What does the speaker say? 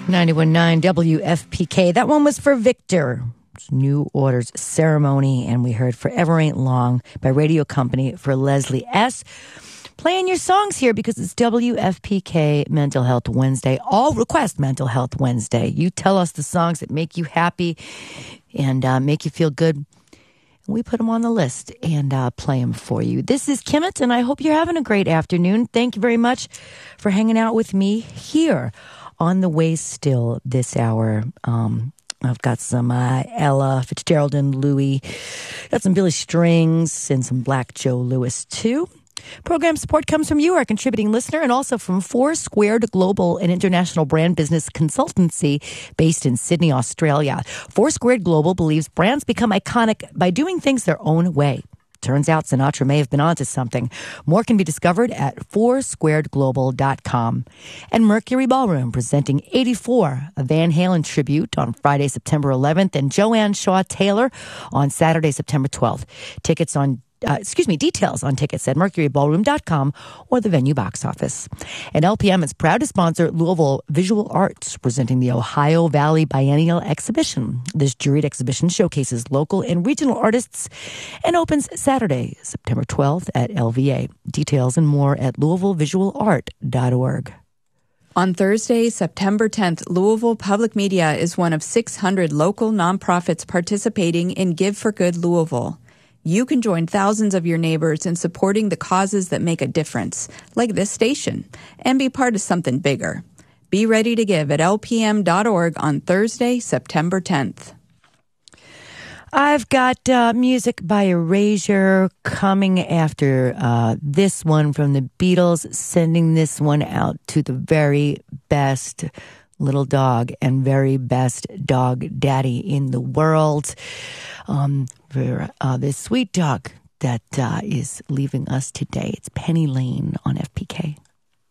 91.9 WFPK. That one was for Victor. New Orders Ceremony. And we heard Forever Ain't Long by Radio Company for Leslie S. Playing your songs here because it's WFPK Mental Health Wednesday. All request Mental Health Wednesday. You tell us the songs that make you happy and make you feel good. We put them on the list and play them for you. This is Kimmett, and I hope you're having a great afternoon. Thank you very much for hanging out with me here on the way still this hour. I've got some Ella Fitzgerald and Louie. Got some Billy Strings and some Black Joe Lewis, too. Program support comes from you, our contributing listener, and also from Four Squared Global, an international brand business consultancy based in Sydney, Australia. Four Squared Global believes brands become iconic by doing things their own way. Turns out Sinatra may have been onto something. More can be discovered at foursquaredglobal.com. And Mercury Ballroom presenting 84, a Van Halen tribute on Friday, September 11th, and Joanne Shaw Taylor on Saturday, September 12th. Details on tickets at mercuryballroom.com or the venue box office. And LPM is proud to sponsor Louisville Visual Arts, presenting the Ohio Valley Biennial Exhibition. This juried exhibition showcases local and regional artists and opens Saturday, September 12th at LVA. Details and more at louisvillevisualart.org. On Thursday, September 10th, Louisville Public Media is one of 600 local nonprofits participating in Give for Good Louisville. You can join thousands of your neighbors in supporting the causes that make a difference, like this station, and be part of something bigger. Be ready to give at lpm.org on Thursday, September 10th. I've got music by Erasure coming after this one from the Beatles, sending this one out to the very best little dog and very best dog daddy in the world. For this sweet dog that is leaving us today. It's Penny Lane on FPK.